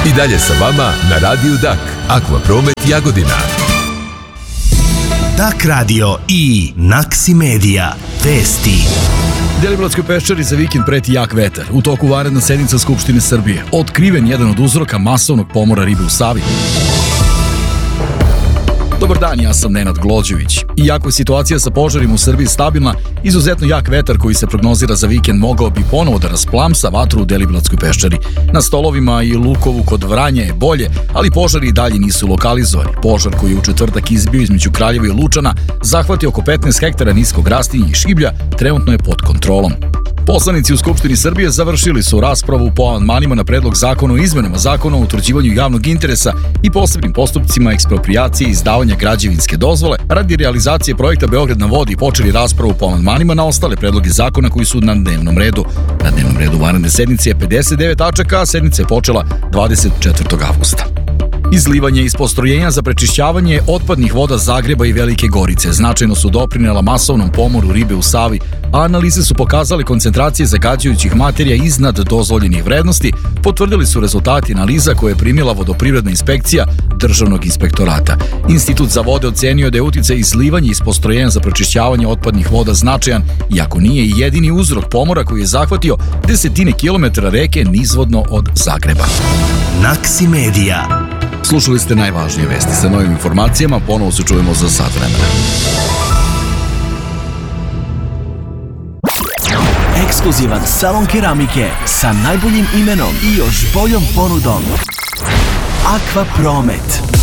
I dalje sa vama na Radiju Dak, Akvapromet Jagodina. Dak radio i Naksi Medija. Vesti. Deliblatskoj peščari za vikend preti jak vetar. U toku vanredna sednica Skupštine Srbije. Otkriven jedan od uzroka masovnog pomora ribe u Savi. Dobar dan, ja sam Nenad Glođević. Iako je situacija sa požarima u Srbiji stabilna, izuzetno jak vetar koji se prognozira za vikend mogao bi ponovo da rasplamsa vatru u Deliblatskoj peščari. Na Stolovima i Lukovu kod Vranja je bolje, ali požari i dalje nisu lokalizovani. Požar koji je u četvrtak izbio između Kraljeva i Lučana zahvatio oko 15 hektara niskog rastinja i šiblja, trenutno je pod kontrolom. Poslanici u Skupštini Srbije završili su raspravu po amandmanima na predlog zakona o izmenama zakona o utvrđivanju javnog interesa i posebnim postupcima eksproprijacije i izdavanja građevinske dozvole radi realizacije projekta Beograd na vodi i počeli raspravu po amandmanima na ostale predloge zakona koji su na dnevnom redu. Na dnevnom redu vanredne sednice je 59 tačaka, a sednica je počela 24. avgusta. Izlivanje iz postrojenja za prečišćavanje otpadnih voda Zagreba i Velike Gorice značajno su doprinela masovnom pomoru ribe u Savi, a analize su pokazale koncentracije zagađujućih materija iznad dozvoljenih vrednosti, potvrdili su rezultati analiza koje je primila vodoprivredna inspekcija Državnog inspektorata. Institut za vode ocenio da je uticaj izlivanja iz postrojenja za prečišćavanje otpadnih voda značajan, iako nije i jedini uzrok pomora koji je zahvatio desetine kilometara reke nizvodno od Zagreba. Naksi Medija. Slušali ste najvažnije vesti. Sa novim informacijama ponovo se čujemo za sat vremena. Ekskluzivan salon keramike sa najboljim imenom i još boljom ponudom. Akvapromet.